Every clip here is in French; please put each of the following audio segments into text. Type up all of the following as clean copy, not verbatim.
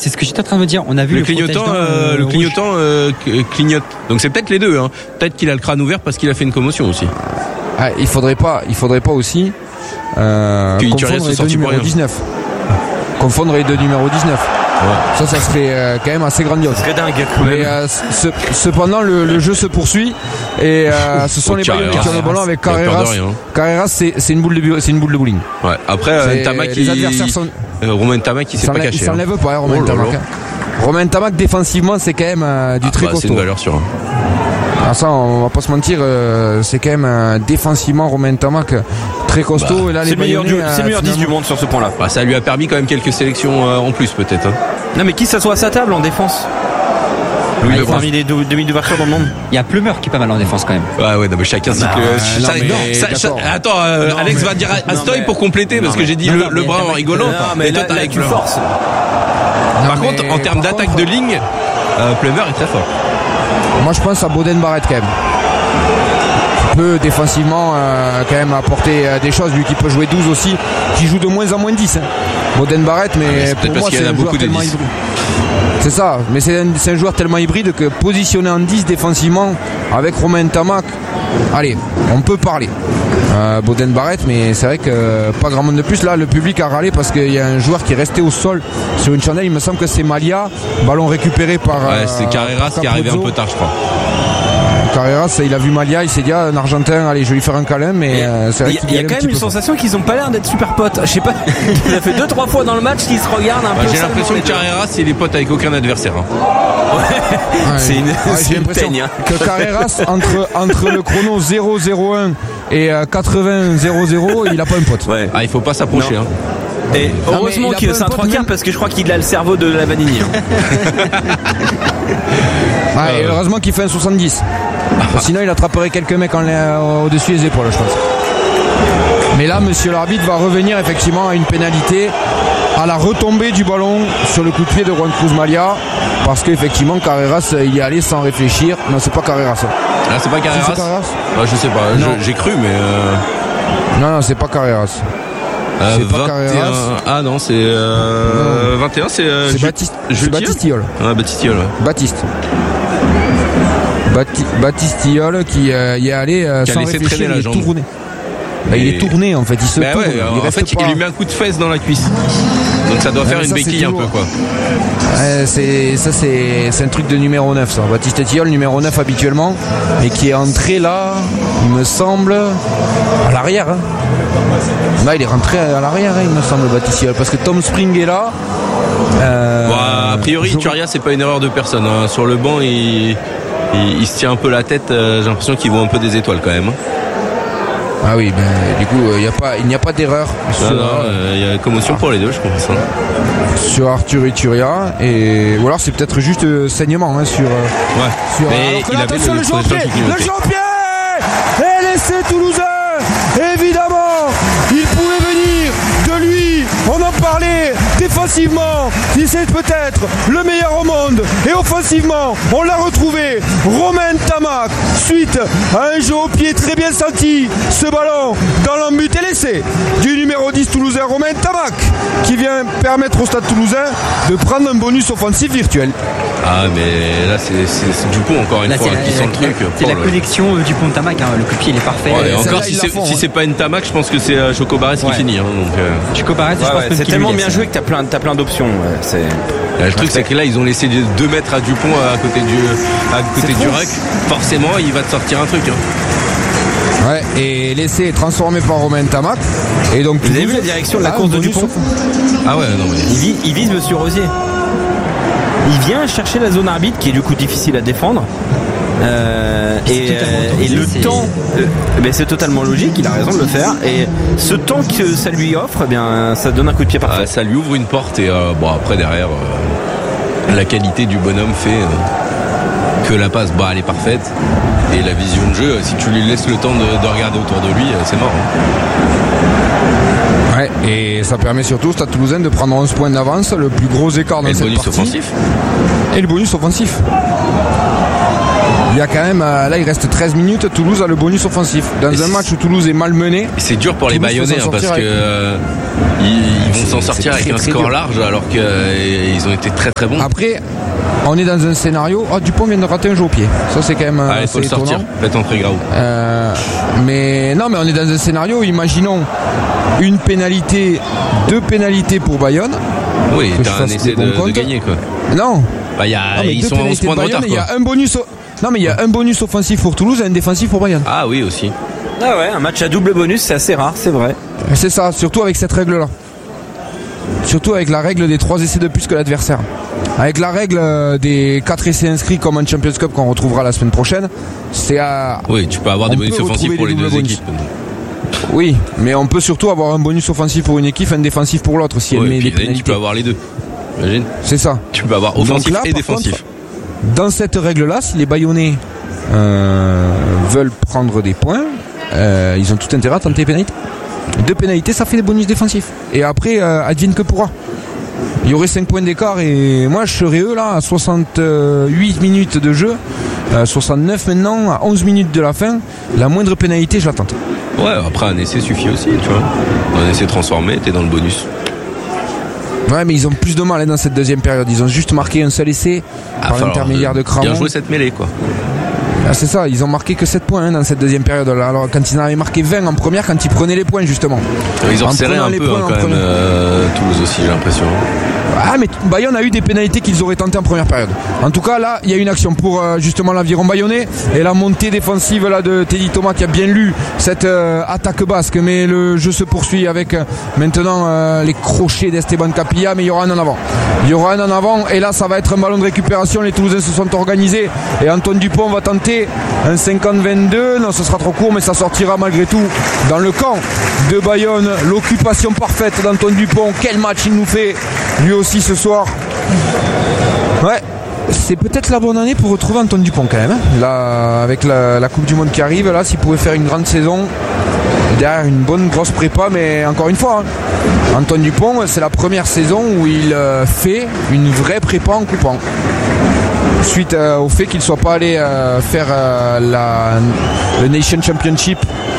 c'est ce que j'étais en train de me dire. On a vu le clignotant clignote. Donc c'est peut-être les deux. Hein. Peut-être qu'il a le crâne ouvert parce qu'il a fait une commotion aussi. Ah, il faudrait pas aussi confondre les deux numéros 19. Confondre les deux numéros 19. Ouais. Ça serait quand même assez grandiose. Ça serait dingue. Mais cependant, le jeu se poursuit et ce sont les Bayonnais qui ont le ballon avec Carreras. Carreras, c'est une boule de bowling. Ouais. Après, Romain Tamac, il s'est pas caché. Il s'enlève pas, Romain Tamac. Romain Tamac, défensivement, c'est quand même du très costaud. C'est une valeur sûre. Ah, ça, on va pas se mentir, c'est quand même défensivement Romain Tamac très costaud. Et là, c'est le meilleur 10 du monde sur ce point-là. Ça lui a permis quand même quelques sélections en plus, peut-être. Hein. Non, mais qui s'assoit à sa table en défense? Parmi les demi d'ouverture dans le monde, il y a Plumeur qui est pas mal en défense quand même. Ouais, non, mais chacun attends, Alex va dire à Stoy pour compléter parce que j'ai dit le bras en rigolant. Mais toi, t'as avec le force. Par contre, en termes d'attaque de ligne, Plumeur est très fort. Moi, je pense à Boden Barrett quand même. Qui peut défensivement quand même apporter des choses, lui qui peut jouer 12 aussi, qui joue de moins en moins 10. Hein. Boden Barrett, mais pour moi, c'est un joueur tellement hybride. C'est ça, mais c'est un joueur tellement hybride que positionné en 10 défensivement avec Romain Tamac, allez, on peut parler. Boden Barrett, mais c'est vrai que pas grand monde de plus. Là, le public a râlé parce qu'il y a un joueur qui est resté au sol sur une chandelle. Il me semble que c'est Malia, ballon récupéré par. C'est Carreras qui est arrivé un peu tard, je crois. Carreras, il a vu Malia, il s'est dit un Argentin, allez, je vais lui faire un câlin, mais c'est vrai qu'il y a quand même une sensation qu'ils ont pas l'air d'être super potes. Je sais pas, il a fait 2-3 fois dans le match qu'ils se regardent un peu. J'ai l'impression que Carreras, il est pote avec aucun adversaire. Hein. C'est une teigne. Que Carreras, entre le chrono 0-0-1 et 80-0-0, il a pas un pote. Ouais. Il faut pas s'approcher. Hein. Et heureusement que c'est un 3/4 parce que je crois qu'il a le cerveau de la vanille. Et heureusement qu'il fait un 70. Sinon il attraperait quelques mecs au-dessus des épaules, je pense. Mais là, monsieur l'arbitre va revenir effectivement à une pénalité à la retombée du ballon sur le coup de pied de Juan Cruz Malia, parce qu'effectivement Carreras il y allait sans réfléchir. Non, c'est pas Carreras. Ah, c'est pas Carreras. Je sais pas, j'ai cru, mais non, c'est pas Carreras. C'est 21. Ah non, c'est 21, c'est Baptistillol. Baptistillol. Baptistillol qui y est allé sans réfléchir, il est tourné. Il est tourné en fait, il se tourne. Il lui met un coup de fesse dans la cuisse. Donc ça doit faire une béquille un peu, quoi. C'est un truc de numéro 9 ça. Baptiste Tillol, numéro 9 habituellement, et qui est entré là, il me semble, à l'arrière. Hein. Là il est rentré à l'arrière, il me semble, Baptiste Tillol, parce que Tom Spring est là. A priori, Turia, c'est pas une erreur de personne. Hein. Sur le banc, il se tient un peu la tête. J'ai l'impression qu'il voit un peu des étoiles quand même. Ah oui, du coup, il n'y a pas d'erreur. Il y a commotion pour les deux, je pense. Hein. Sur Arthur Ituria, ou alors c'est peut-être juste saignement sur. Mais il avait le jeu au pied, et l'essai toulousain. Évidemment, il pouvait venir de lui. On en parlait défensivement. Il c'est peut-être le meilleur au monde. Et offensivement, on l'a retrouvé. Romain Tamac, suite à un jeu au pied très bien senti. Ce ballon dans l'embut et l'essai du numéro 10 toulousain, Romain Tamac, qui vient permettre au Stade Toulousain de prendre un bonus offensif virtuel. Ah, mais là, c'est Dupont encore une fois qui sent le truc. C'est la connexion Dupont-Tamac. Hein. Le coup de pied, il est parfait. Encore, si c'est pas une Tamac, je pense que c'est Choco Barres qui finit. Hein, Choco Barres, c'est tellement bien joué que t'as plein d'options. Le truc, c'est que là, ils ont laissé 2 mètres à Dupont à côté du ruck. Forcément, il va te sortir un truc. Hein. Ouais, et l'essai est transformé par Romain Tamac. Et donc, vous avez vu la direction de la course de Dupont? Ah ouais, non mais. Il vise Monsieur Rosier. Il vient chercher la zone arbitre qui est du coup difficile à défendre. Et le temps, c'est totalement logique, il a raison de le faire. Et ce temps que ça lui offre, eh bien, ça donne un coup de pied parfait. Ça lui ouvre une porte et après derrière, la qualité du bonhomme fait que la passe, elle est parfaite. Et la vision de jeu, si tu lui laisses le temps de regarder autour de lui, c'est mort. Hein. Ouais, et ça permet surtout au Stade Toulousain de prendre 11 points d'avance, le plus gros écart dans cette partie. Et le bonus offensif. Et le bonus offensif. il y a quand même, là il reste 13 minutes, Toulouse a le bonus offensif. Dans un match où Toulouse est malmené. C'est dur pour les Bayonnais parce que ils vont s'en sortir avec un score large alors qu'ils ont été très très bons. Après, on est dans un scénario. Oh, Dupont vient de rater un jeu au pied. Ça c'est quand même il faut le étonnant. sortir, faites entrer Grau. Mais on est dans un scénario, imaginons une pénalité, 2 pénalités pour Bayonne. Oui, t'as un essai de gagner quoi. Non. Ils sont à 11 points de retard. Il y a un bonus. Non mais il y a un bonus offensif pour Toulouse et un défensif pour Bayonne. Ah oui aussi. Ah ouais, un match à double bonus, c'est assez rare, c'est vrai. C'est ça, surtout avec cette règle-là. Surtout avec la règle des 3 essais de plus que l'adversaire. Avec la règle des 4 essais inscrits comme en Champions Cup qu'on retrouvera la semaine prochaine, c'est à... Oui, tu peux avoir des bonus offensifs pour les deux équipes. Oui, mais on peut surtout avoir un bonus offensif pour une équipe, un défensif pour l'autre si elle met des pénalités. Tu peux avoir les deux. Imagine. C'est ça. Tu peux avoir offensif et défensif. Contre, dans cette règle-là, si les Bayonnais veulent prendre des points, ils ont tout intérêt à tenter les pénalités. 2 pénalités, ça fait des bonus défensifs. Et après, advienne que pourra. Il y aurait 5 points d'écart et moi je serais eux là à 68 minutes de jeu, 69 maintenant, à 11 minutes de la fin, la moindre pénalité je la tente. Ouais, après un essai suffit aussi, tu vois. Un essai transformé, t'es dans le bonus. Ouais, mais ils ont plus de mal dans cette deuxième période. Ils ont juste marqué un seul essai par l'intermédiaire de Cramon. Bien joué cette mêlée quoi. Ah, c'est ça, ils ont marqué que 7 points dans cette deuxième période. Alors quand ils en avaient marqué 20 en première, quand ils prenaient les points justement. Ils ont resserré un peu quand même Toulouse aussi, j'ai l'impression. Ah mais Bayonne a eu des pénalités qu'ils auraient tentées en première période. En tout cas là il y a une action pour justement l'aviron bayonnais et la montée défensive là de Teddy Thomas qui a bien lu cette attaque basque, mais le jeu se poursuit avec maintenant les crochets d'Esteban Capilla, mais il y aura un en avant. Il y aura un en avant et là ça va être un ballon de récupération. Les Toulousains se sont organisés et Antoine Dupont va tenter un 50-22. Non, ce sera trop court mais ça sortira malgré tout dans le camp de Bayonne. L'occupation parfaite d'Antoine Dupont. Quel match il nous fait lui aussi ce soir. Ouais, c'est peut-être la bonne année pour retrouver Antoine Dupont quand même. Là, avec la Coupe du Monde qui arrive, là, s'il pouvait faire une grande saison derrière une bonne grosse prépa, mais encore une fois, Antoine Dupont, c'est la première saison où il fait une vraie prépa en coupant. Suite au fait qu'il ne soit pas allé faire le Nation Championship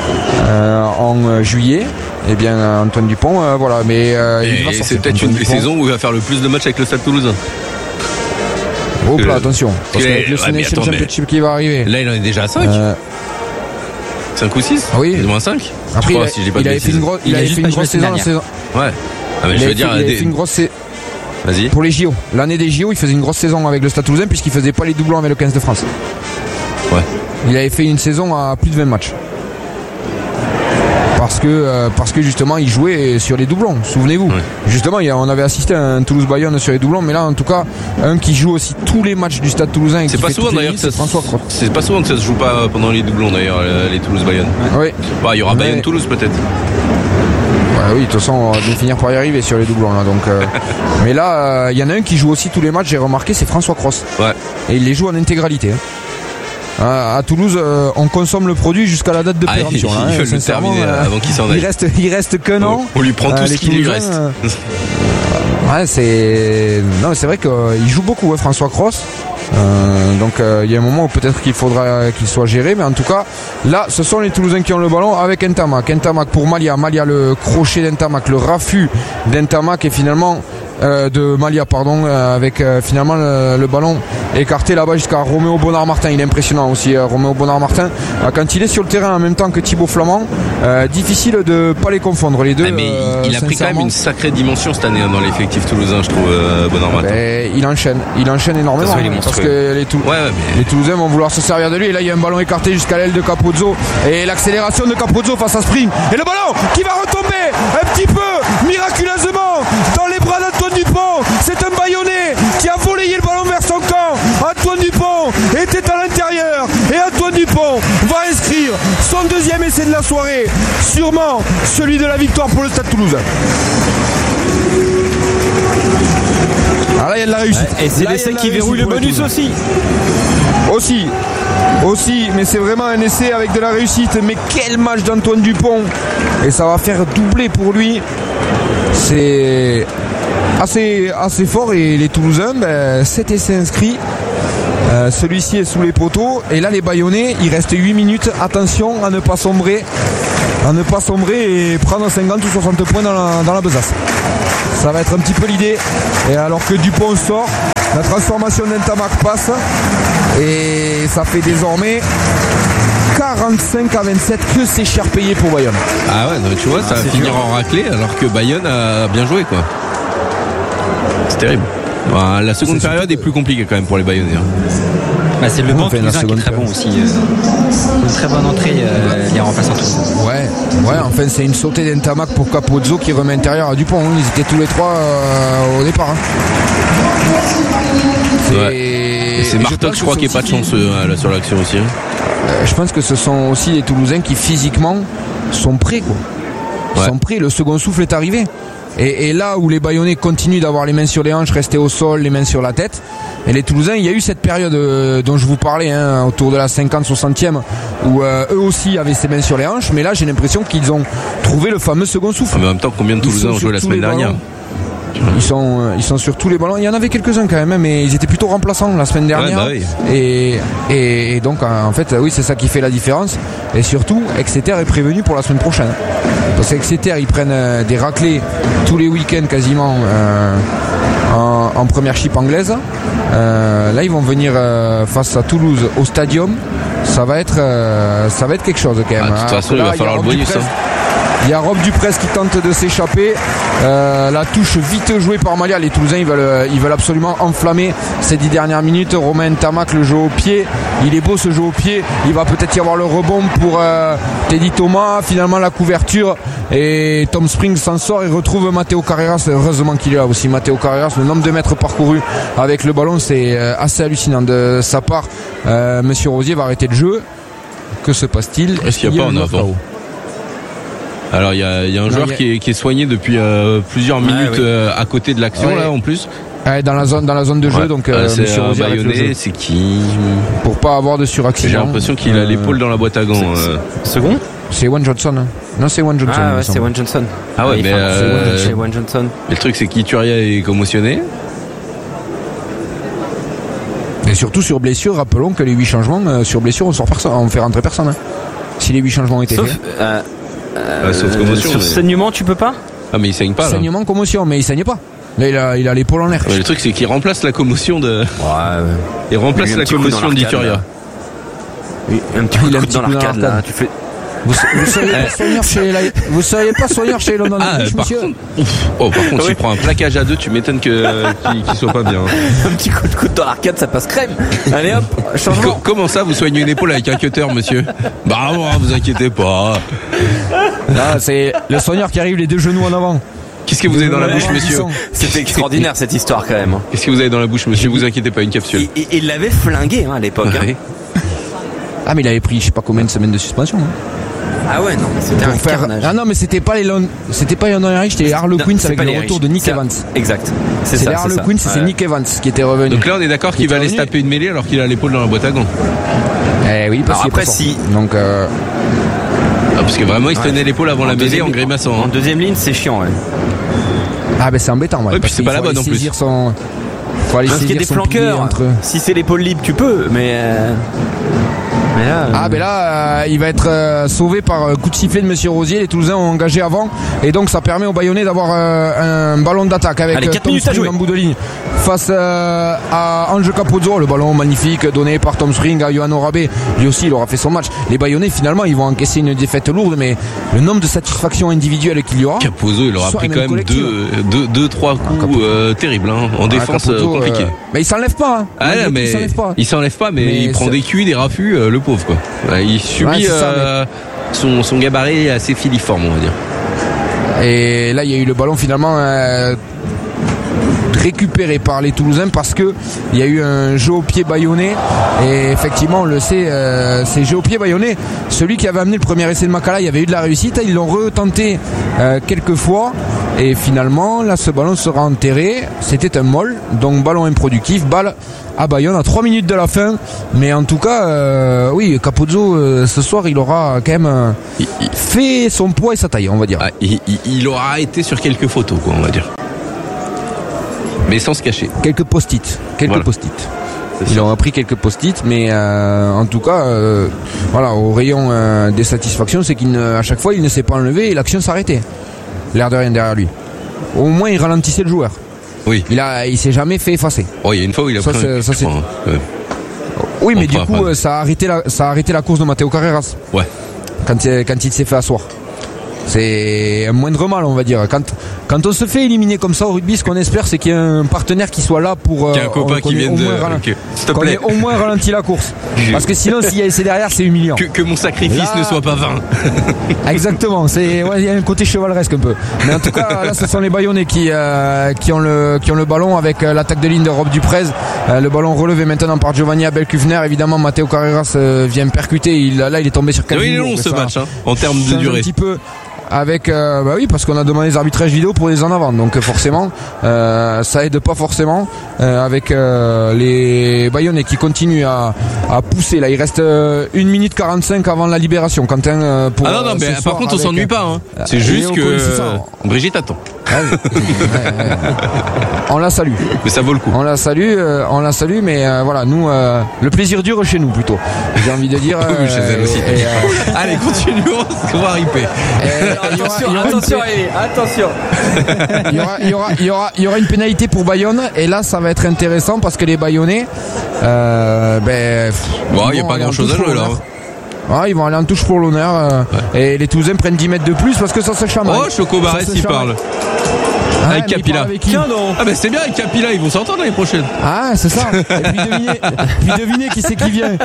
en juillet. Eh bien Antoine Dupont, voilà, mais et c'est peut-être une des saisons où il va faire le plus de matchs avec le Stade Toulousain. Oh là, attention, parce qu'avec le Nation Championship qui va arriver. Là il en est déjà à 5. 5 ou 6 oui. Il est moins 5. Après il avait fait une grosse saison la saison. Ouais. Ah, mais je veux dire, il avait fait une grosse Vas-y. Pour les JO. L'année des JO, il faisait une grosse saison avec le Stade Toulousain puisqu'il faisait pas les doublons avec le 15 de France. Ouais. Il avait fait une saison à plus de 20 matchs. Parce que justement il jouait sur les doublons, souvenez-vous. Oui. Justement on avait assisté à un Toulouse-Bayonne sur les doublons, mais là en tout cas un qui joue aussi tous les matchs du Stade Toulousain et c'est pas souvent d'ailleurs c'est pas souvent que ça se joue pas pendant les doublons d'ailleurs, les Toulouse-Bayonne. Oui. Bah, il y aura Bayonne-Toulouse peut-être. Ouais, oui, de toute façon on va finir par y arriver sur les doublons là, donc mais là il y en a un qui joue aussi tous les matchs, j'ai remarqué, c'est François Cross. Ouais. Et il les joue en intégralité. À Toulouse, on consomme le produit jusqu'à la date de péremption. Il veut le terminer avant qu'il s'en aille. Il reste qu'un an. On lui prend tout ce qu'il lui reste. Ouais, c'est vrai qu'il joue beaucoup, François Cross. Donc il y a un moment où peut-être qu'il faudra qu'il soit géré, mais en tout cas là ce sont les Toulousains qui ont le ballon avec Ntamak pour Malia le crochet d'Ntamak, le raffut d'Ntamak et finalement de Malia avec finalement le ballon écarté là-bas jusqu'à Roméo Bonnard-Martin. Il est impressionnant aussi Roméo Bonnard-Martin quand il est sur le terrain en même temps que Thibaut Flamand. Difficile de pas les confondre les deux. Mais il a pris quand même une sacrée dimension cette année dans l'effectif toulousain, je trouve, Bonnard-Martin. Il enchaîne énormément parce que les Toulousains vont vouloir se servir de lui. Et là il y a un ballon écarté jusqu'à l'aile de Capozzo et l'accélération de Capozzo face à Spring et le ballon qui va retomber un petit peu miraculeusement dans les bras d'Antoine Dupont. C'est un Bayonnais qui a volayé le ballon vers son camp. Antoine Dupont était à l'intérieur et Antoine Dupont va inscrire son deuxième essai de la soirée, sûrement celui de la victoire pour le Stade Toulousain. Alors là il y a de la réussite. Et c'est l'essai qui verrouille le bonus aussi, mais c'est vraiment un essai avec de la réussite. Mais quel match d'Antoine Dupont, et ça va faire doubler pour lui. C'est assez fort. Et les Toulousains, 7 essais inscrits Celui-ci est sous les poteaux. Et là les Bayonnais, il reste 8 minutes. Attention à ne pas sombrer. Et prendre 50 ou 60 points dans la besace. Ça va être un petit peu l'idée. Et alors que Dupont sort, la transformation d'Ntamak passe. Et ça fait désormais 45 à 27, que c'est cher payé pour Bayonne. Ah ouais, tu vois, ça va finir en raclée alors que Bayonne a bien joué, quoi. C'est terrible. La seconde période est plus compliquée quand même pour les Bayonnais. C'est le banc toulousain qui est très bon aussi. Une très bonne entrée, les remplaçants toulousains. Ouais, enfin c'est une sautée d'Ntamak pour Capozzo qui remet intérieur à Dupont. Ils étaient tous les trois au départ. Et c'est Martox, je crois, qui n'est pas de chanceux sur l'action aussi. Je pense que ce sont aussi les Toulousains qui physiquement sont prêts, quoi. Ils sont prêts, le second souffle est arrivé. Et là où les Bayonnais continuent d'avoir les mains sur les hanches, rester au sol, les mains sur la tête, et les Toulousains, il y a eu cette période dont je vous parlais, autour de la 50-60e, où eux aussi avaient ses mains sur les hanches, mais là j'ai l'impression qu'ils ont trouvé le fameux second souffle. Mais en même temps, combien de Toulousains ont joué la semaine dernière ? Ils sont sur tous les ballons. Il y en avait quelques-uns quand même, mais ils étaient plutôt remplaçants la semaine dernière. Et donc en fait, oui, c'est ça qui fait la différence. Et surtout, Exeter est prévenu pour la semaine prochaine. Parce qu'Exeter, ils prennent des raclés tous les week-ends quasiment en première chip anglaise. Là, ils vont venir face à Toulouse au Stadium. Ça va être quelque chose quand même. De toute façon, il va falloir le bonus. Il y a Rob Duprez qui tente de s'échapper. La touche vite jouée par Malia. Les Toulousains, ils veulent absolument enflammer ces 10 dernières minutes. Romain Ntamak, le jeu au pied. Il est beau ce jeu au pied. Il va peut-être y avoir le rebond pour Teddy Thomas. Finalement, la couverture. Et Tom Springs s'en sort et retrouve Matteo Carreras. Heureusement qu'il est là aussi, Matteo Carreras. Le nombre de mètres parcourus avec le ballon, c'est assez hallucinant de sa part. Monsieur Rosier va arrêter le jeu. Que se passe-t-il? Est-ce qu'il n'y a pas en avant? Alors il y a un joueur qui est soigné depuis plusieurs minutes à côté de l'action là en plus. Dans la zone de jeu, donc c'est un Bayonnais, c'est qui? Pour pas avoir de suraccident. J'ai l'impression qu'il a l'épaule dans la boîte à gants. Second? C'est One Johnson. Non, c'est One Johnson. Ah ouais, c'est One Johnson. Ah ouais, mais c'est One Johnson. Et le truc c'est qu'Ituria est commotionné. Et surtout sur blessure, rappelons que les 8 changements sur blessure on fait rentrer personne. Si les 8 changements ont été faits. Sauf commotion. Sur saignement, tu peux pas? Ah, mais il saigne pas. Saignement, commotion, mais il saigne pas. Là, il a l'épaule en l'air. Le truc, c'est qu'il remplace la commotion de. Il remplace la commotion d'Ituria. Oui, un petit coup dans l'arcade là. Tu fais. Vous seriez pas soigneur chez London monsieur. Par contre, s'il prend un plaquage à 2, tu m'étonnes qu'il soit pas bien. Un petit coup de coude dans l'arcade, ça passe crème. Allez hop, changement. Comment ça, vous soignez une épaule avec un cutter, monsieur? Bah, vous inquiétez pas. Là, c'est le soigneur qui arrive les 2 genoux en avant. Qu'est-ce que vous avez dans la bouche, monsieur? C'était extraordinaire cette histoire quand même. Qu'est-ce que vous avez dans la bouche, monsieur? Vous inquiétez pas, une capsule. Il l'avait flingué à l'époque. Ah, mais il avait pris je sais pas combien de semaines de suspension. Ah ouais, non, mais c'était un carnage. Ah non, mais c'était pas London Irish, c'était Harlequins avec le retour de Nick Evans. Exact. C'est Harlequins et c'est Nick Evans qui était revenu. Donc là, on est d'accord qu'il va aller se taper une mêlée alors qu'il a l'épaule dans la boîte à gants. Oui, parce après si. Donc parce que vraiment, il se tenait l'épaule avant la mêlée en grimaçant. En deuxième ligne, c'est chiant. Ah ben c'est embêtant. Ouais, puis c'est pas la bonne en plus. Faut aller saisir des son flanqueurs. Entre... Si c'est l'épaule libre, tu peux, mais là, il va être sauvé par coup de sifflet de Monsieur Rosier. Les Toulousains ont engagé avant, et donc ça permet aux Bayonnais d'avoir un ballon d'attaque avec Tom Spring en bout de ligne face à Ange Capozzo. Le ballon magnifique donné par Tom Spring à Yohan Orabé. Lui aussi, il aura fait son match. Les Bayonnais, finalement, ils vont encaisser une défaite lourde, mais le nombre de satisfactions individuelles qu'il y aura. Capozzo, il aura pris quand même 2-3 coups terribles en défense compliquée. Mais il s'enlève pas. Il s'enlève pas, mais il prend des cuits, des raffus, le pauvre quoi. Il subit son gabarit assez filiforme, on va dire. Et là, il y a eu le ballon finalement récupéré par les Toulousains parce que il y a eu un jeu au pied bayonnais et effectivement on le sait, c'est jeu au pied bayonnais. Celui qui avait amené le premier essai de Makala, il y avait eu de la réussite, ils l'ont retenté quelques fois et finalement là ce ballon sera enterré. C'était un moll, donc ballon improductif, balle à Bayonne à 3 minutes de la fin, mais en tout cas oui, Capozzo ce soir il aura quand même fait son poids et sa taille, on va dire. Il aura été sur quelques photos quoi, on va dire. Mais sans se cacher. Quelques post-it. Ils ont pris quelques post-it, mais en tout cas, voilà, au rayon des satisfactions, c'est qu'à chaque fois, il ne s'est pas enlevé et l'action s'arrêtait. L'air de rien derrière lui. Au moins, il ralentissait le joueur. Oui. Il s'est jamais fait effacer. Oh, il y a une fois où il a pris un... Oui, mais du coup, ça a arrêté la course de Matteo Carreras. Ouais. Quand il s'est fait asseoir. C'est un moindre mal, on va dire. Quand on se fait éliminer comme ça au rugby, ce qu'on espère, c'est qu'il y a un partenaire qui soit là pour qu'il y a un copain qui vienne qu'on ait au moins ralenti la course. Parce que sinon, s'il y a essai derrière, c'est humiliant. Que mon sacrifice ne soit pas vain. Exactement. Il y a un côté chevaleresque un peu. Mais en tout cas, là, ce sont les Bayonnais qui ont le ballon avec l'attaque de ligne de Rob Duprez. Le ballon relevé maintenant par Giovanni Abel-Kufner. Évidemment, Matteo Carreras vient percuter. Il est tombé sur 4 minutes. Il est long ce match, en termes de durée. Un petit peu. Avec oui, parce qu'on a demandé les arbitrages vidéo pour les en avant, donc forcément ça aide pas forcément avec les Bayonnais qui continuent à pousser. Là il reste 1 minute 45 avant la libération. Quentin pour non mais par contre on s'ennuie pas hein. C'est juste que Brigitte attend. On la salue. Mais ça vaut le coup. On la salue, mais voilà, nous le plaisir dure chez nous plutôt. J'ai envie de dire. Oui, chez elle aussi. Allez, continuons, on va riper. Attention. Il y aura une pénalité pour Bayonne et là ça va être intéressant parce que les Bayonnais il n'y a pas grand chose à jouer là. Ils vont aller en touche pour l'honneur et les Toulousains prennent 10 mètres de plus parce que ça se chamaille. Oh, Choco Barès il parle. Avec Capilla. C'est bien avec Capilla, ils vont s'entendre l'année prochaine. Ah, c'est ça. Et puis devinez qui c'est qui vient.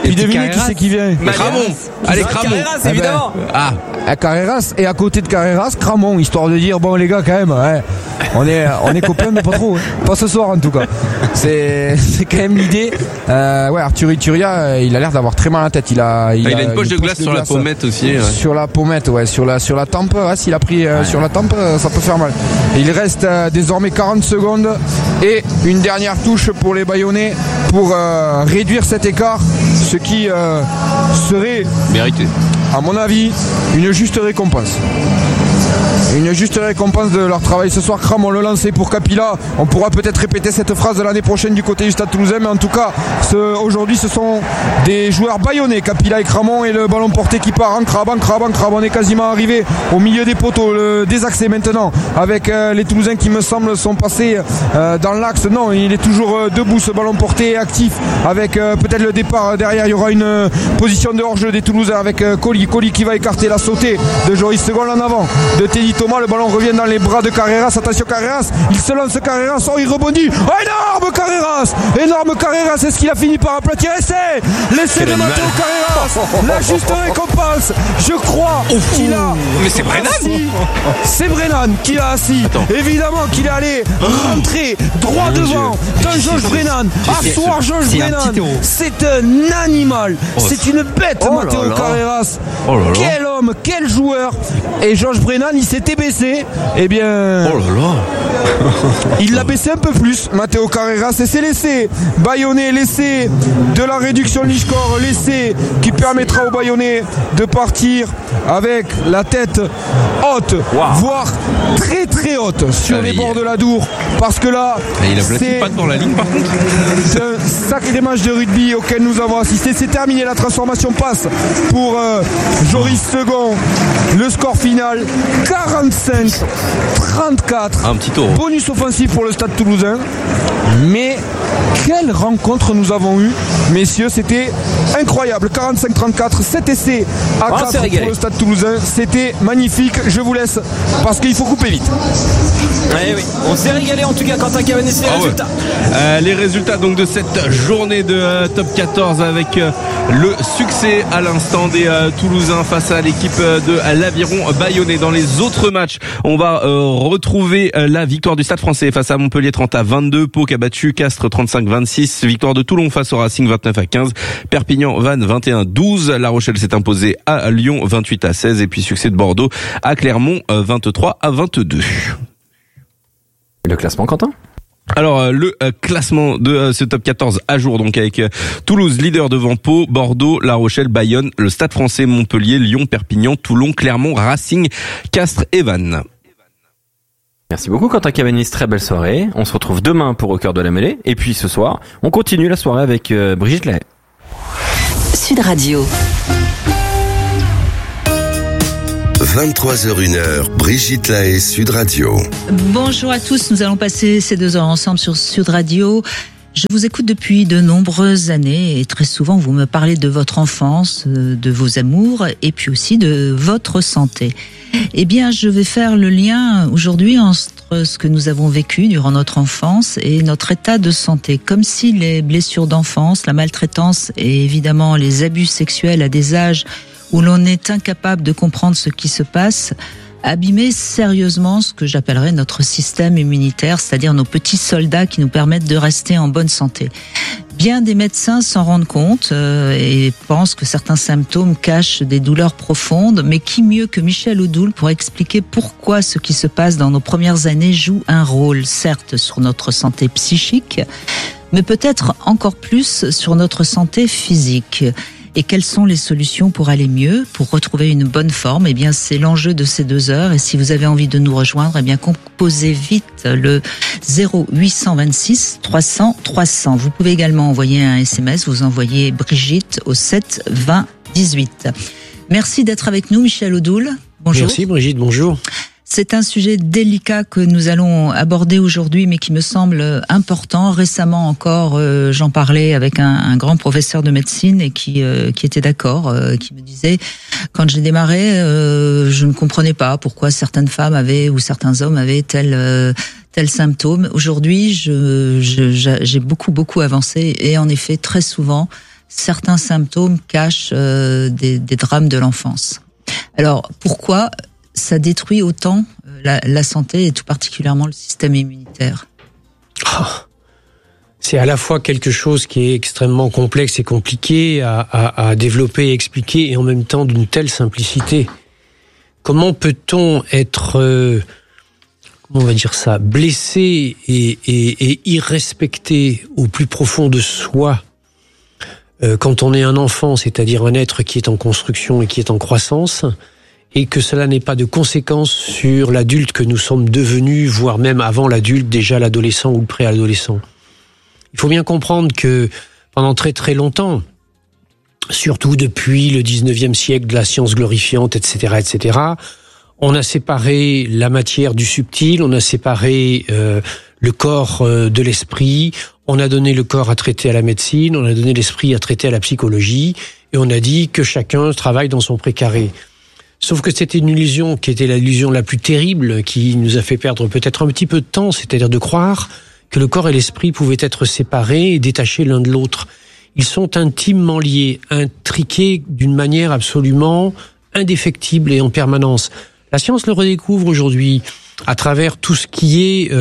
Cramon. Allez, Cramon. Carreras, évidemment. Carreras et à côté de Carreras, Cramon, histoire de dire bon les gars quand même, on est copains mais pas trop, pas ce soir en tout cas. C'est quand même l'idée. Arthur Ituria, il a l'air d'avoir très mal à la tête. Il a une poche de glace sur la pommette aussi. Sur la pommette, sur la tempe. S'il a pris sur la tempe, ça peut faire mal. Il reste désormais 40 secondes et une dernière touche pour les Bayonnais pour réduire cet écart, ce qui serait mérité, à mon avis, une juste récompense. Une juste récompense de leur travail ce soir. Cramon le lancer pour Capilla. On pourra peut-être répéter cette phrase de l'année prochaine du côté du Stade Toulousain, mais en tout cas aujourd'hui ce sont des joueurs bayonnais, Capilla et Cramon, et le ballon porté qui part en Crabon. On est quasiment arrivé au milieu des poteaux, le désaxé maintenant avec les Toulousains qui me semble sont passés dans l'axe. Non, il est toujours debout, ce ballon porté actif avec peut-être le départ derrière. Il y aura une position de hors-jeu des Toulousains avec Colli qui va écarter la sautée de Joris Seconde en avant de Teddy Thomas. Le ballon revient dans les bras de Carreras. Attention Carreras, il se lance Carreras. Il rebondit. Énorme Carreras. Est-ce qu'il a fini par aplatir? L'essai de Matteo Carreras. La juste récompense. Je crois qu'il a. Mais c'est Brennan. C'est Brennan qui a assis. Attends. Évidemment qu'il est allé rentrer droit devant d'un Georges Brennan. Asseoir Georges Brennan. C'est un animal. C'est une bête, Matteo Carreras. Quel homme, quel joueur. Et Georges Brennan, il s'était baissé. Eh bien. Il l'a baissé un peu plus, Matteo Carreras, et c'est l'essai Bayonnais, l'essai de la réduction de score, l'essai qui permettra aux Bayonnais de partir avec la tête haute, voire très très haute sur les bords de la Dour, parce que là c'est pas devant la ligne par contre. C'est un sacré match de rugby auquel nous avons assisté. C'est terminé, la transformation passe pour Joris Second. Le score final 45-34. Un petit tour. Bonus offensif pour le Stade Toulousain. Mais quelle rencontre nous avons eue, messieurs, c'était incroyable. 45-34, 7 essais à 4 pour le Stade Toulousain. C'était magnifique. Je vous laisse parce qu'il faut couper vite. Oui, on s'est régalé en tout cas. Quentin Cavani, c'est les résultats. Les résultats donc de cette journée de Top 14 avec le succès à l'instant des Toulousains face à l'équipe de l'Aviron Bayonnais. Dans les autres matchs, on va retrouver la victoire du Stade Français face à Montpellier 30-22, Pau qui a battu Castres 35-26, victoire de Toulon face au Racing 29-15, Perpignan Vannes 21-12, La Rochelle s'est imposée à Lyon 28-16 et puis succès de Bordeaux à Clermont 23-22. Le classement, Quentin ? Alors le classement de ce top 14 à jour, donc avec Toulouse leader devant Pau, Bordeaux, La Rochelle, Bayonne, le Stade Français, Montpellier, Lyon, Perpignan, Toulon, Clermont, Racing, Castres et Vannes. Merci beaucoup Quentin Cabanis, très belle soirée. On se retrouve demain pour Au cœur de la mêlée. Et puis ce soir, on continue la soirée avec Brigitte Lahaie. Sud Radio. 23h01, Brigitte Lahaie, Sud Radio. Bonjour à tous, nous allons passer ces 2 heures ensemble sur Sud Radio. Je vous écoute depuis de nombreuses années et très souvent vous me parlez de votre enfance, de vos amours et puis aussi de votre santé. Eh bien, je vais faire le lien aujourd'hui entre ce que nous avons vécu durant notre enfance et notre état de santé. Comme si les blessures d'enfance, la maltraitance et évidemment les abus sexuels à des âges où l'on est incapable de comprendre ce qui se passe, abîmer sérieusement ce que j'appellerais notre système immunitaire, c'est-à-dire nos petits soldats qui nous permettent de rester en bonne santé. Bien des médecins s'en rendent compte et pensent que certains symptômes cachent des douleurs profondes, mais qui mieux que Michel Odoul pour expliquer pourquoi ce qui se passe dans nos premières années joue un rôle, certes sur notre santé psychique, mais peut-être encore plus sur notre santé physique. Et quelles sont les solutions pour aller mieux, pour retrouver une bonne forme? Eh bien, c'est l'enjeu de ces 2 heures. Et si vous avez envie de nous rejoindre, eh bien, composez vite le 0826 300 300. Vous pouvez également envoyer un SMS. Vous envoyez Brigitte au 7 20 18. Merci d'être avec nous, Michel Odoul. Bonjour. Merci, Brigitte. Bonjour. C'est un sujet délicat que nous allons aborder aujourd'hui, mais qui me semble important. Récemment encore, j'en parlais avec un grand professeur de médecine et qui était d'accord, qui me disait, quand j'ai démarré, je ne comprenais pas pourquoi certaines femmes avaient ou certains hommes avaient tel symptôme. Aujourd'hui, j'ai beaucoup avancé et en effet, très souvent, certains symptômes cachent des drames de l'enfance. Alors, pourquoi ça détruit autant la santé et tout particulièrement le système immunitaire? C'est à la fois quelque chose qui est extrêmement complexe et compliqué à développer et expliquer, et en même temps d'une telle simplicité. Comment peut-on être, comment on va dire ça, blessé et irrespecté au plus profond de soi quand on est un enfant, c'est-à-dire un être qui est en construction et qui est en croissance, et que cela n'ait pas de conséquences sur l'adulte que nous sommes devenus, voire même avant l'adulte, déjà l'adolescent ou le préadolescent. Il faut bien comprendre que pendant très très longtemps, surtout depuis le 19e siècle, de la science glorifiante, etc., on a séparé la matière du subtil, on a séparé le corps de l'esprit, on a donné le corps à traiter à la médecine, on a donné l'esprit à traiter à la psychologie, et on a dit que chacun travaille dans son précaré. Sauf que c'était une illusion qui était l'illusion la plus terrible, qui nous a fait perdre peut-être un petit peu de temps, c'est-à-dire de croire que le corps et l'esprit pouvaient être séparés et détachés l'un de l'autre. Ils sont intimement liés, intriqués d'une manière absolument indéfectible et en permanence. La science le redécouvre aujourd'hui à travers tout ce qui est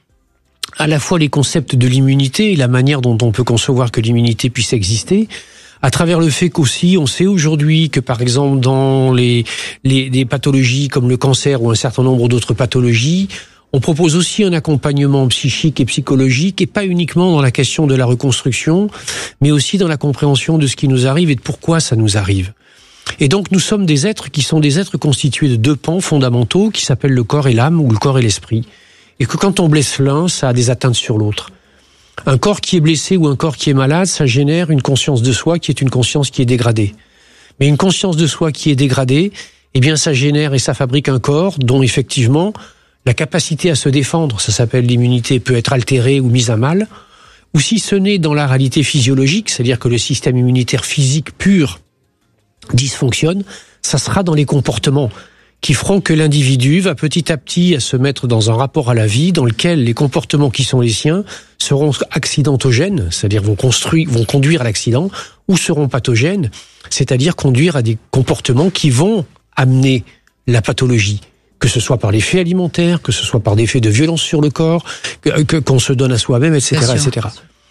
à la fois les concepts de l'immunité et la manière dont on peut concevoir que l'immunité puisse exister, à travers le fait qu'aussi, on sait aujourd'hui que par exemple dans les pathologies comme le cancer ou un certain nombre d'autres pathologies, on propose aussi un accompagnement psychique et psychologique, et pas uniquement dans la question de la reconstruction, mais aussi dans la compréhension de ce qui nous arrive et de pourquoi ça nous arrive. Et donc nous sommes des êtres qui sont des êtres constitués de 2 pans fondamentaux qui s'appellent le corps et l'âme, ou le corps et l'esprit. Et que quand on blesse l'un, ça a des atteintes sur l'autre. Un corps qui est blessé ou un corps qui est malade, ça génère une conscience de soi qui est une conscience qui est dégradée. Mais une conscience de soi qui est dégradée, eh bien ça génère et ça fabrique un corps dont effectivement la capacité à se défendre, ça s'appelle l'immunité, peut être altérée ou mise à mal. Ou si ce n'est dans la réalité physiologique, c'est-à-dire que le système immunitaire physique pur dysfonctionne, ça sera dans les comportements qui feront que l'individu va petit à petit à se mettre dans un rapport à la vie dans lequel les comportements qui sont les siens seront accidentogènes, c'est-à-dire vont conduire à l'accident, ou seront pathogènes, c'est-à-dire conduire à des comportements qui vont amener la pathologie, que ce soit par les faits alimentaires, que ce soit par des faits de violence sur le corps, qu'on se donne à soi-même, etc., etc.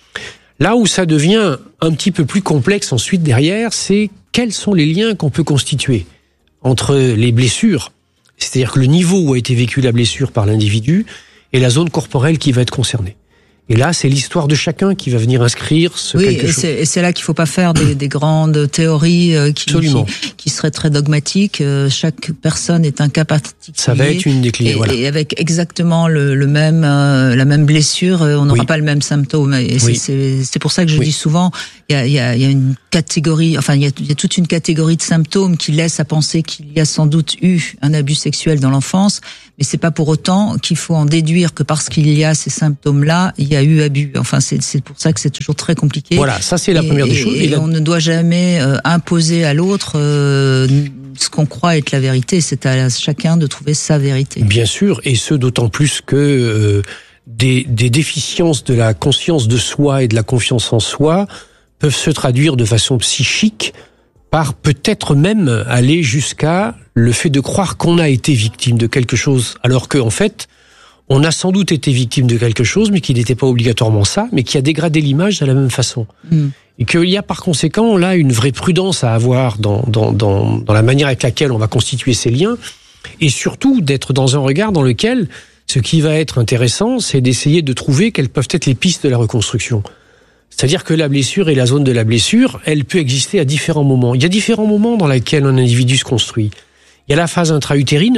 Là où ça devient un petit peu plus complexe ensuite derrière, c'est quels sont les liens qu'on peut constituer entre les blessures, c'est-à-dire que le niveau où a été vécue la blessure par l'individu, et la zone corporelle qui va être concernée. Et là, c'est l'histoire de chacun qui va venir inscrire quelque chose. Et c'est là qu'il faut pas faire des grandes théories qui seraient très dogmatiques. Chaque personne est un cas particulier. Ça va être une des clés. Voilà. Et avec exactement la même blessure, on n'aura pas le même symptôme. Et c'est pour ça que je dis souvent, il y a une catégorie, enfin il y a toute une catégorie de symptômes qui laissent à penser qu'il y a sans doute eu un abus sexuel dans l'enfance. Mais c'est pas pour autant qu'il faut en déduire que parce qu'il y a ces symptômes-là, il y a eu abus. Enfin, c'est pour ça que c'est toujours très compliqué. Voilà, ça c'est la première des choses. Et on ne doit jamais imposer à l'autre ce qu'on croit être la vérité. C'est à chacun de trouver sa vérité. Bien sûr, et ce d'autant plus que des déficiences de la conscience de soi et de la confiance en soi peuvent se traduire de façon psychique par peut-être même aller jusqu'à le fait de croire qu'on a été victime de quelque chose, alors qu'en fait, on a sans doute été victime de quelque chose, mais qui n'était pas obligatoirement ça, mais qui a dégradé l'image de la même façon. Et qu'il y a par conséquent là une vraie prudence à avoir dans la manière avec laquelle on va constituer ces liens, et surtout d'être dans un regard dans lequel ce qui va être intéressant, c'est d'essayer de trouver quelles peuvent être les pistes de la reconstruction. C'est-à-dire que la blessure et la zone de la blessure, elle peut exister à différents moments. Il y a différents moments dans lesquels un individu se construit. Il y a la phase intra-utérine,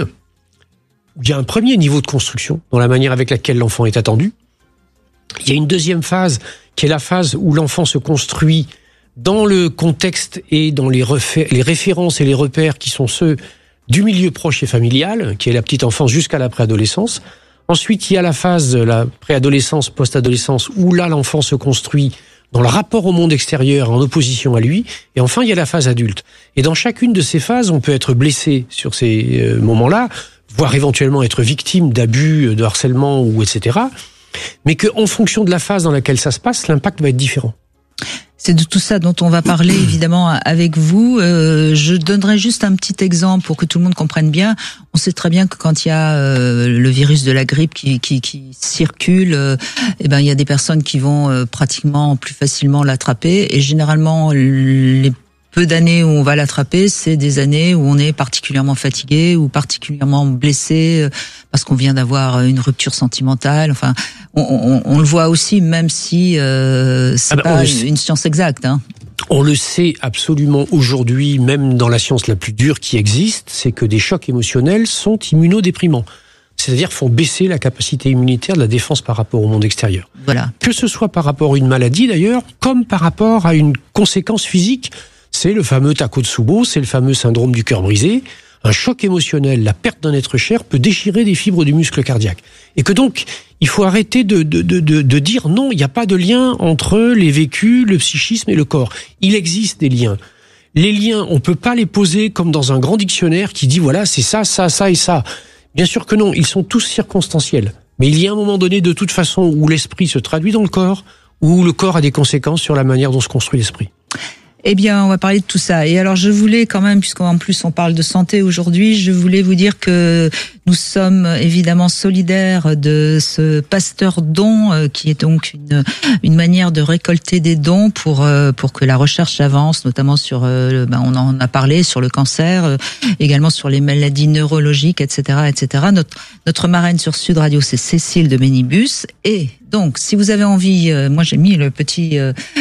où il y a un premier niveau de construction, dans la manière avec laquelle l'enfant est attendu. Il y a une deuxième phase, qui est la phase où l'enfant se construit dans le contexte et dans les références et les repères qui sont ceux du milieu proche et familial, qui est la petite enfance jusqu'à la préadolescence. Ensuite, il y a la phase de la préadolescence, post-adolescence, où là, l'enfant se construit dans le rapport au monde extérieur en opposition à lui. Et enfin, il y a la phase adulte. Et dans chacune de ces phases, on peut être blessé sur ces moments-là, voire éventuellement être victime d'abus, de harcèlement, ou etc. Mais qu'en fonction de la phase dans laquelle ça se passe, l'impact va être différent. C'est de tout ça dont on va parler évidemment avec vous. Je donnerai juste un petit exemple pour que tout le monde comprenne bien. On sait très bien que quand il y a le virus de la grippe qui circule, il y a des personnes qui vont pratiquement plus facilement l'attraper. Et généralement, les peu d'années où on va l'attraper, c'est des années où on est particulièrement fatigué ou particulièrement blessé parce qu'on vient d'avoir une rupture sentimentale. Enfin, on le voit aussi, même si c'est pas une science exacte. Hein. On le sait absolument aujourd'hui, même dans la science la plus dure qui existe, c'est que des chocs émotionnels sont immunodéprimants. C'est-à-dire font baisser la capacité immunitaire de la défense par rapport au monde extérieur. Voilà. Que ce soit par rapport à une maladie d'ailleurs, comme par rapport à une conséquence physique. C'est le fameux Takotsubo, c'est le fameux syndrome du cœur brisé. Un choc émotionnel, la perte d'un être cher peut déchirer des fibres du muscle cardiaque. Et que donc, il faut arrêter de dire non, il n'y a pas de lien entre les vécus, le psychisme et le corps. Il existe des liens. Les liens, on peut pas les poser comme dans un grand dictionnaire qui dit voilà, c'est ça, ça, ça et ça. Bien sûr que non, ils sont tous circonstanciels. Mais il y a un moment donné, de toute façon, où l'esprit se traduit dans le corps, où le corps a des conséquences sur la manière dont se construit l'esprit. Eh bien, on va parler de tout ça. Et alors, je voulais quand même, puisqu'en plus on parle de santé aujourd'hui, je voulais vous dire que nous sommes évidemment solidaires de ce Pasteur Don, qui est donc une manière de récolter des dons pour que la recherche avance, notamment sur, on en a parlé, sur le cancer, également sur les maladies neurologiques, etc., etc. Notre marraine sur Sud Radio, c'est Cécile de Ménibus. Et donc, si vous avez envie, moi j'ai mis le petit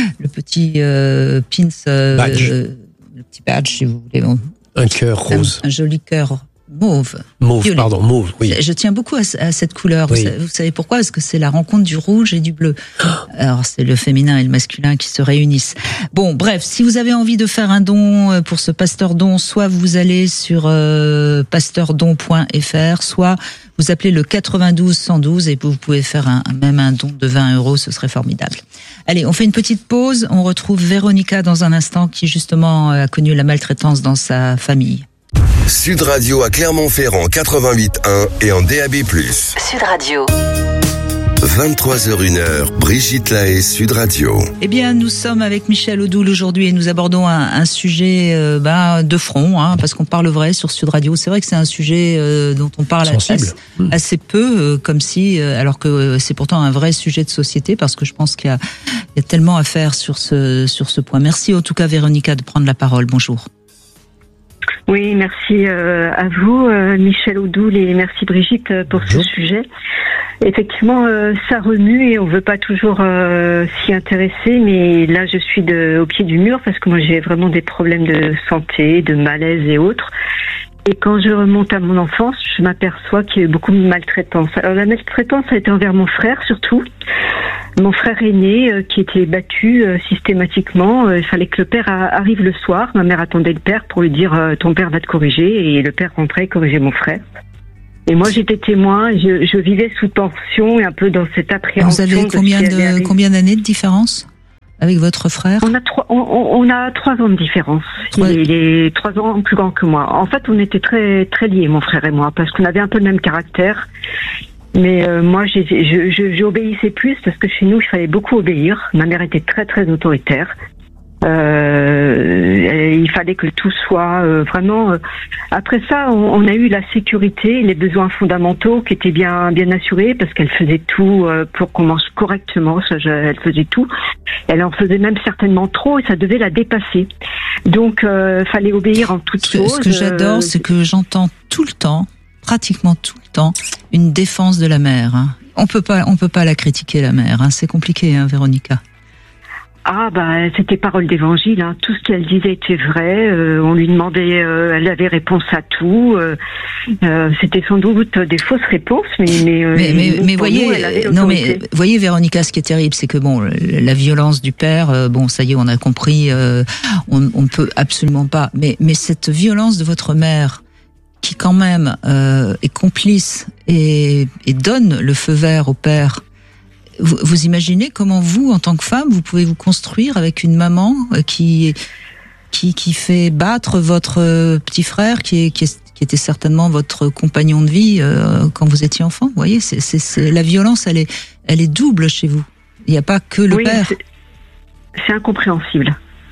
pins, badge. Le petit badge, si vous voulez. Un cœur rose. Un joli cœur mauve. Mauve, pardon, mauve, oui. Je tiens beaucoup à cette couleur. Oui. Vous savez pourquoi? Parce que c'est la rencontre du rouge et du bleu. Alors, c'est le féminin et le masculin qui se réunissent. Bon, bref, si vous avez envie de faire un don pour ce Pasteur Don, soit vous allez sur pasteurdon.fr, soit vous appelez le 92 112 et vous pouvez faire même un don de 20 €, ce serait formidable. Allez, on fait une petite pause. On retrouve Véronica dans un instant qui justement a connu la maltraitance dans sa famille. Sud Radio à Clermont-Ferrand 88.1 et en DAB+. Sud Radio. 23h01, Brigitte Lahaie, Sud Radio. Eh bien, nous sommes avec Michel Odoul aujourd'hui et nous abordons un sujet de front, parce qu'on parle vrai sur Sud Radio. C'est vrai que c'est un sujet dont on parle assez peu, comme si, alors que c'est pourtant un vrai sujet de société, parce que je pense qu'il y a tellement à faire sur ce point. Merci en tout cas, Véronica, de prendre la parole. Bonjour. Oui, merci à vous, Michel Odoul, et merci Brigitte pour ce sujet. Effectivement, ça remue et on veut pas toujours s'y intéresser, mais là je suis au pied du mur parce que moi j'ai vraiment des problèmes de santé, de malaise et autres. Et quand je remonte à mon enfance, je m'aperçois qu'il y a eu beaucoup de maltraitance. Alors la maltraitance a été envers mon frère surtout. Mon frère aîné qui était battu systématiquement. Il fallait que le père arrive le soir. Ma mère attendait le père pour lui dire ton père va te corriger. Et le père rentrait et corrigeait mon frère. Et moi j'étais témoin. Je vivais sous tension et un peu dans cette appréhension. Vous avez combien d'années de différence avec votre frère? On a 3 ans de différence. Il est 3 ans plus grand que moi. En fait, on était très très liés, mon frère et moi, parce qu'on avait un peu le même caractère. Mais moi, j'obéissais plus parce que chez nous, il fallait beaucoup obéir. Ma mère était très très autoritaire. Il fallait que tout soit vraiment. Après ça, on a eu la sécurité, les besoins fondamentaux qui étaient bien assurés parce qu'elle faisait tout pour qu'on mange correctement. Elle faisait tout. Elle en faisait même certainement trop et ça devait la dépasser. Donc, fallait obéir en toutes choses. Ce que j'adore, c'est que j'entends tout le temps, pratiquement tout le temps, une défense de la mère. Hein. On peut pas la critiquer, la mère. Hein. C'est compliqué, hein, Véronica. Ah c'était parole d'évangile, hein. Tout ce qu'elle disait était vrai. On lui demandait, elle avait réponse à tout. C'était sans doute des fausses réponses, mais voyez, voyez Véronica, ce qui est terrible, c'est que la violence du père, ça y est, on a compris, on peut absolument pas. Mais cette violence de votre mère, qui quand même est complice et donne le feu vert au père. Vous imaginez comment vous, en tant que femme, vous pouvez vous construire avec une maman qui fait battre votre petit frère, qui était certainement votre compagnon de vie quand vous étiez enfant. Vous voyez, c'est la violence, elle est double chez vous. Il n'y a pas que le père. C'est incompréhensible.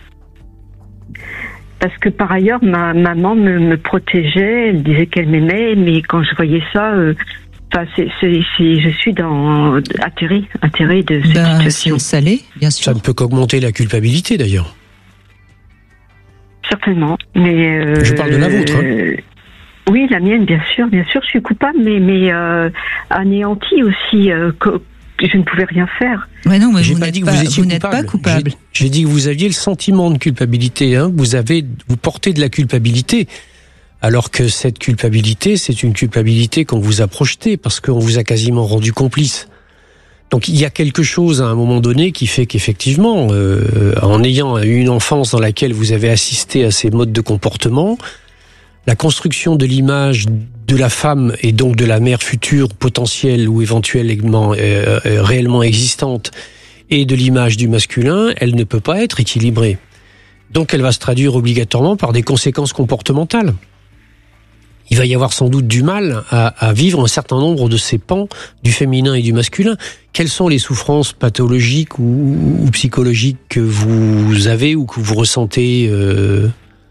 Parce que par ailleurs, ma maman me protégeait, elle disait qu'elle m'aimait, mais quand je voyais ça. Je suis atterrée de cette situation. C'est salé, bien sûr. Ça ne peut qu'augmenter la culpabilité, d'ailleurs. Certainement, mais je parle de la vôtre. Hein. Oui, la mienne, bien sûr, je suis coupable, mais anéantie aussi. Je ne pouvais rien faire. Ouais, non, mais vous n'êtes pas coupable. J'ai dit que vous aviez le sentiment de culpabilité. Hein. Vous portez de la culpabilité. Alors que cette culpabilité, c'est une culpabilité qu'on vous a projetée parce qu'on vous a quasiment rendu complice. Donc il y a quelque chose à un moment donné qui fait qu'effectivement, en ayant eu une enfance dans laquelle vous avez assisté à ces modes de comportement, la construction de l'image de la femme et donc de la mère future potentielle ou éventuellement réellement existante et de l'image du masculin, elle ne peut pas être équilibrée. Donc elle va se traduire obligatoirement par des conséquences comportementales. Il va y avoir sans doute du mal à vivre un certain nombre de ces pans du féminin et du masculin. Quelles sont les souffrances pathologiques ou psychologiques que vous avez ou que vous ressentez aujourd'hui ?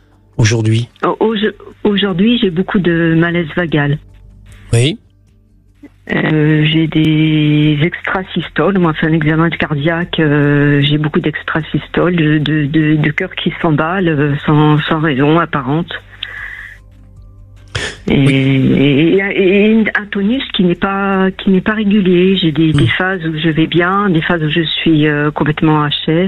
Aujourd'hui, j'ai beaucoup de malaise vagal. Oui. J'ai des extrasystoles. Moi, fait un examen cardiaque. J'ai beaucoup d'extrasystoles, de cœur qui s'emballe sans raison apparente. Et un tonus qui n'est pas régulier. J'ai des phases où je vais bien, des phases où je suis complètement HS.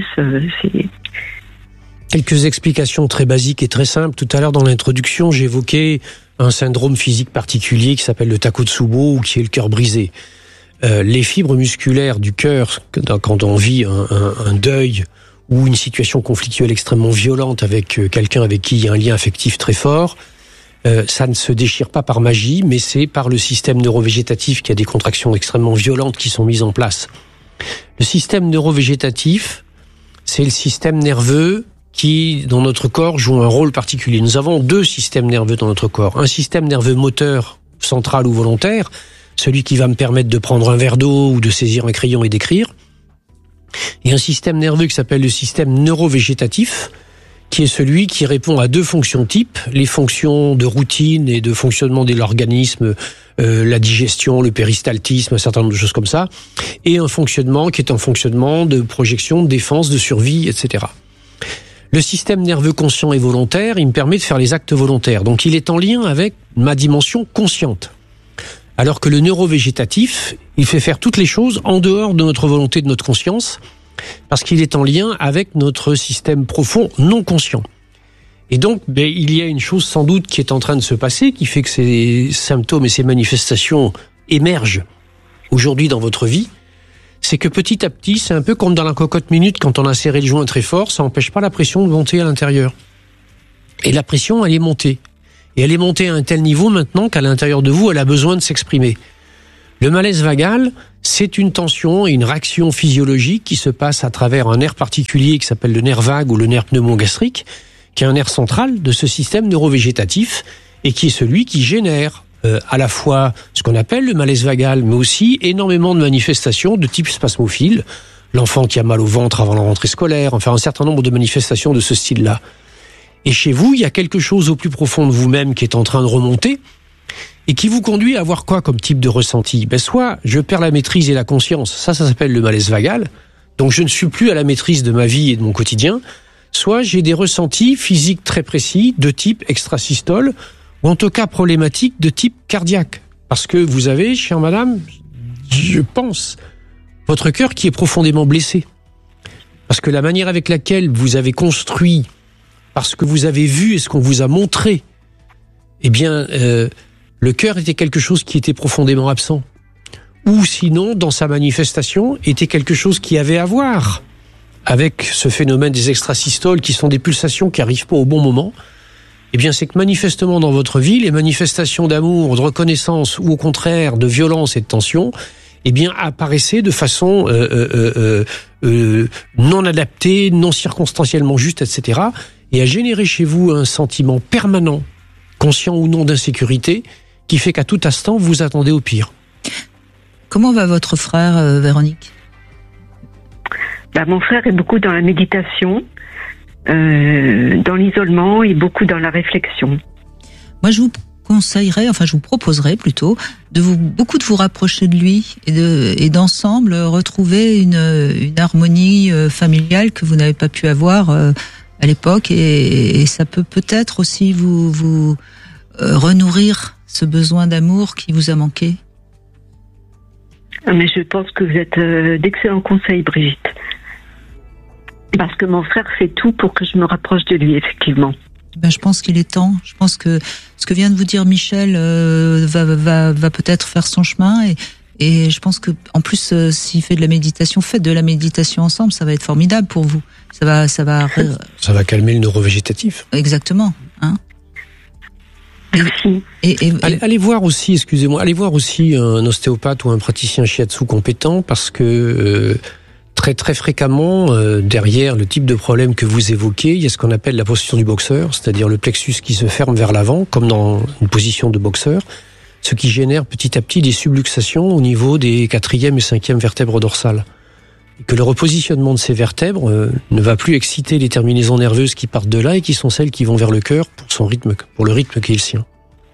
Quelques explications très basiques et très simples. Tout à l'heure dans l'introduction, j'évoquais un syndrome physique particulier qui s'appelle le Takotsubo ou qui est le cœur brisé. Les fibres musculaires du cœur, quand on vit un deuil ou une situation conflictuelle extrêmement violente avec quelqu'un avec qui il y a un lien affectif très fort, ça ne se déchire pas par magie, mais c'est par le système neurovégétatif qui a des contractions extrêmement violentes qui sont mises en place. Le système neurovégétatif, c'est le système nerveux qui, dans notre corps, joue un rôle particulier. Nous avons 2 systèmes nerveux dans notre corps. Un système nerveux moteur, central ou volontaire, celui qui va me permettre de prendre un verre d'eau ou de saisir un crayon et d'écrire. Et un système nerveux qui s'appelle le système neurovégétatif, qui est celui qui répond à 2 fonctions types, les fonctions de routine et de fonctionnement de l'organisme, la digestion, le péristaltisme, un certain nombre de choses comme ça, et un fonctionnement qui est un fonctionnement de projection, de défense, de survie, etc. Le système nerveux conscient et volontaire, il me permet de faire les actes volontaires. Donc il est en lien avec ma dimension consciente. Alors que le neurovégétatif, il fait faire toutes les choses en dehors de notre volonté, de notre conscience, parce qu'il est en lien avec notre système profond non conscient. Et donc, il y a une chose sans doute qui est en train de se passer, qui fait que ces symptômes et ces manifestations émergent aujourd'hui dans votre vie, c'est que petit à petit, c'est un peu comme dans la cocotte minute, quand on a serré le joint très fort, ça n'empêche pas la pression de monter à l'intérieur. Et la pression, elle est montée. Et elle est montée à un tel niveau maintenant qu'à l'intérieur de vous, elle a besoin de s'exprimer. Le malaise vagal, c'est une tension et une réaction physiologique qui se passe à travers un nerf particulier qui s'appelle le nerf vague ou le nerf pneumogastrique, qui est un nerf central de ce système neurovégétatif et qui est celui qui génère à la fois ce qu'on appelle le malaise vagal, mais aussi énormément de manifestations de type spasmophile, l'enfant qui a mal au ventre avant la rentrée scolaire, enfin un certain nombre de manifestations de ce style-là. Et chez vous, il y a quelque chose au plus profond de vous-même qui est en train de remonter et qui vous conduit à avoir quoi comme type de ressenti ? Soit je perds la maîtrise et la conscience, ça s'appelle le malaise vagal, donc je ne suis plus à la maîtrise de ma vie et de mon quotidien, soit j'ai des ressentis physiques très précis de type extrasystole, ou en tout cas problématique de type cardiaque. Parce que vous avez, chère madame, je pense, votre cœur qui est profondément blessé. Parce que la manière avec laquelle vous avez construit, parce que vous avez vu et ce qu'on vous a montré, le cœur était quelque chose qui était profondément absent. Ou sinon, dans sa manifestation, était quelque chose qui avait à voir avec ce phénomène des extrasystoles qui sont des pulsations qui n'arrivent pas au bon moment. C'est que manifestement dans votre vie, les manifestations d'amour, de reconnaissance ou au contraire de violence et de tension, apparaissaient de façon non adaptée, non circonstanciellement juste, etc. et a généré chez vous un sentiment permanent, conscient ou non, d'insécurité, qui fait qu'à tout instant, vous attendez au pire. Comment va votre frère, Véronique ? Mon frère est beaucoup dans la méditation, dans l'isolement et beaucoup dans la réflexion. Moi, je vous proposerais plutôt beaucoup de vous rapprocher de lui et d'ensemble retrouver une harmonie familiale que vous n'avez pas pu avoir à l'époque et ça peut-être aussi vous renourrir ce besoin d'amour qui vous a manqué. Mais je pense que vous êtes d'excellents conseils, Brigitte. Parce que mon frère fait tout pour que je me rapproche de lui, effectivement. Je pense qu'il est temps. Je pense que ce que vient de vous dire Michel va peut-être faire son chemin et je pense que en plus s'il fait de la méditation, faites de la méditation ensemble, ça va être formidable pour vous. Ça va calmer le neurovégétatif. Exactement. Merci. Allez voir aussi un ostéopathe ou un praticien shiatsu compétent parce que très très fréquemment, derrière le type de problème que vous évoquez, il y a ce qu'on appelle la posture du boxeur, c'est-à-dire le plexus qui se ferme vers l'avant, comme dans une position de boxeur, ce qui génère petit à petit des subluxations au niveau des 4e et 5e vertèbres dorsales. Et que le repositionnement de ces vertèbres ne va plus exciter les terminaisons nerveuses qui partent de là et qui sont celles qui vont vers le cœur pour le rythme qui est le sien.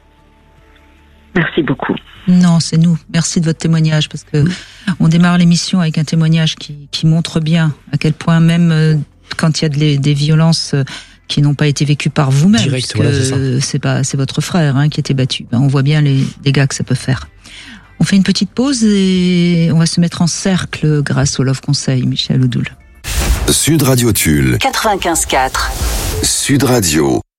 Merci beaucoup. Non, c'est nous. Merci de votre témoignage parce que on démarre l'émission avec un témoignage qui montre bien à quel point même quand il y a des violences qui n'ont pas été vécues par vous-même, direct, c'est votre frère qui a été battu. On voit bien les dégâts que ça peut faire. On fait une petite pause et on va se mettre en cercle grâce au Love Conseil, Michel Odoul. Sud Radio Tulle. 95.4. Sud Radio.